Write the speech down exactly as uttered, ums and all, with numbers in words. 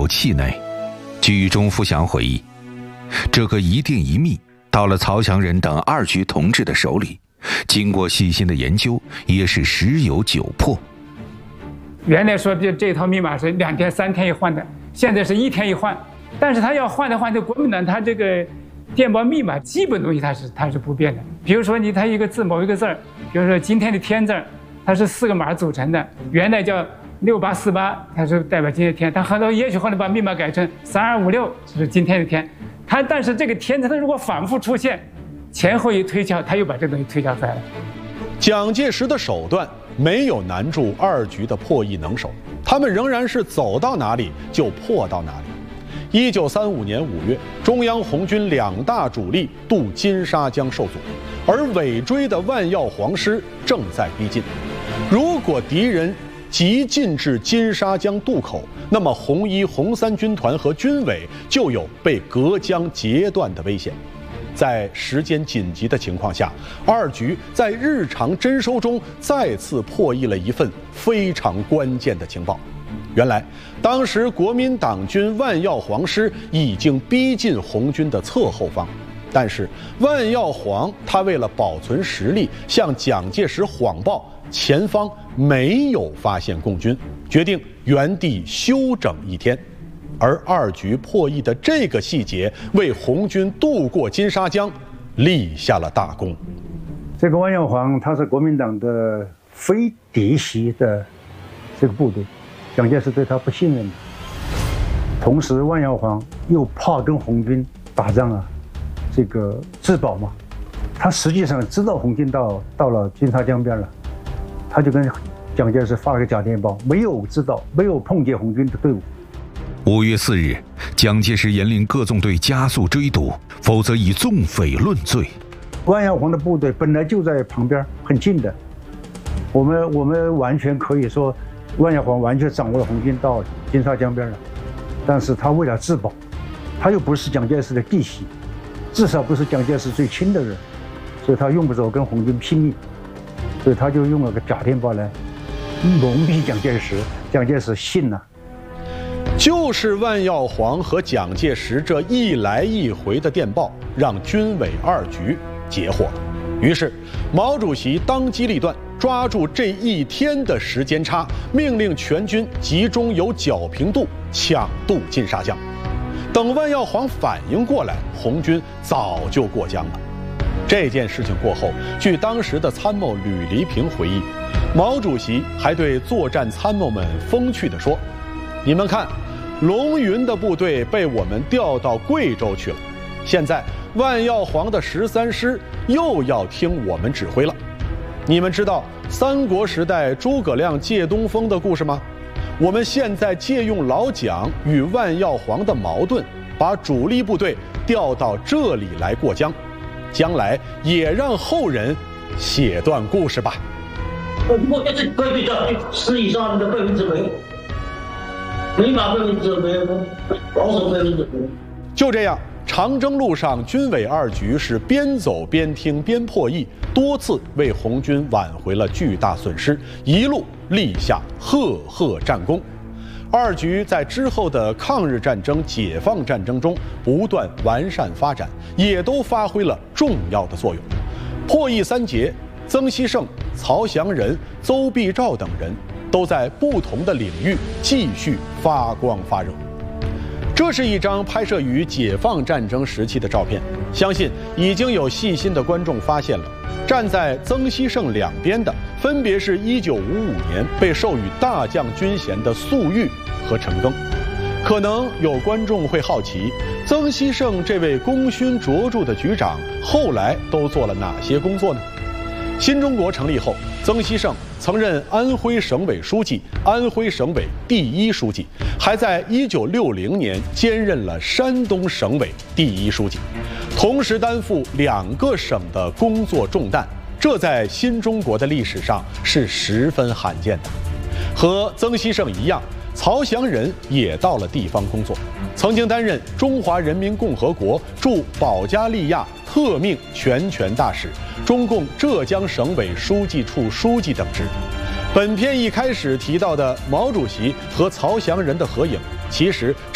器内。据钟福祥回忆，这个一定一密到了曹祥仁等二局同志的手里，经过细心的研究，也是十有九破。 原来说这这套密码是两天三天一换的，现在是一天一换。但是他要换的话，这国民党他这个电报密码基本东西它是它是不变的。比如说你它一个字某一个字儿，比如说今天的天字，它是四个码组成的，原来叫六八四八，它是代表今天的天。它很多也许后来把密码改成三二五六，就是今天的天。它但是这个天字它如果反复出现，前后一推敲，他又把这东西推敲出来了。 蒋介石的手段没有难住二局的破译能手，他们仍然是走到哪里就破到哪里。一九三五年五月，中央红军两大主力渡金沙江受阻，而尾追的万耀煌师正在逼近。如果敌人急进至金沙江渡口，那么红一、红三军团和军委就有被隔江截断的危险。在时间紧急的情况下，二局在日常侦收中再次破译了一份非常关键的情报。原来，当时国民党军万耀煌师已经逼近红军的侧后方，但是万耀煌他为了保存实力，向蒋介石谎报前方没有发现共军，决定原地休整一天。而二局破译的这个细节，为红军渡过金沙江立下了大功。 这个万耀煌他是国民党的非嫡系的这个部队，蒋介石对他不信任，同时万耀煌又怕跟红军打仗啊，这个自保嘛，他实际上知道红军到到了金沙江边了，他就跟蒋介石发了个假电报，没有知道，没有碰见红军的队伍。 五月四日，蒋介石严令各纵队加速追堵，否则以纵匪论罪。 万耀煌的部队本来就在旁边，很近的，我们我们完全可以说，万耀煌完全掌握了红军到金沙江边了。但是他为了自保，他又不是蒋介石的弟媳，至少不是蒋介石最亲的人，所以他用不着跟红军拼命，所以他就用了个假电报来蒙蔽蒋介石，蒋介石信了。 就是万耀煌和蒋介石这一来一回的电报，让军委二局截获了。于是，毛主席当机立断，抓住这一天的时间差，命令全军集中由皎平渡抢渡金沙江。等万耀煌反应过来，红军早就过江了。这件事情过后，据当时的参谋吕黎平回忆，毛主席还对作战参谋们风趣地说：“你们看，龙云的部队被我们调到贵州去了，现在万耀煌的十三师又要听我们指挥了。你们知道三国时代诸葛亮借东风的故事吗？我们现在借用老蒋与万耀煌的矛盾，把主力部队调到这里来过江，将来也让后人写段故事吧。” 我这是规矩的十以上的百分之百。没把百分之百，保守百分之百。 就这样，长征路上，军委二局是边走边听边破译，多次为红军挽回了巨大损失，一路立下赫赫战功。二局在之后的抗日战争、解放战争中不断完善发展，也都发挥了重要的作用。破译三杰，曾希圣、曹祥仁、邹必照等人都在不同的领域继续发光发热。这是一张拍摄于解放战争时期的照片，相信已经有细心的观众发现了，站在曾希圣两边的，分别是一九五五年被授予大将军衔的粟裕和陈赓。可能有观众会好奇，曾希圣这位功勋卓著的局长，后来都做了哪些工作呢？新中国成立后，曾希圣曾任安徽省委书记、安徽省委第一书记，还在一九六零年兼任了山东省委第一书记，同时担负两个省的工作重担，这在新中国的历史上是十分罕见的。和曾希圣一样，曹祥仁也到了地方工作，曾经担任中华人民共和国驻保加利亚特命全权大使、中共浙江省委书记处书记等职。本片一开始提到的毛主席和曹祥仁的合影，其实